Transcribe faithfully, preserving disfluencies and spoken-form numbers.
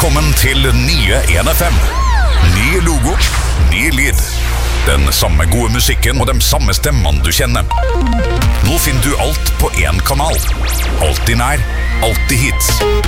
Velkommen til nye en F M. Ny logo, ny lyd. Den samme gode musikken og de samme stemmene du kjenner. Nå finner du alt på en kanal. Alltid nær, alltid hits.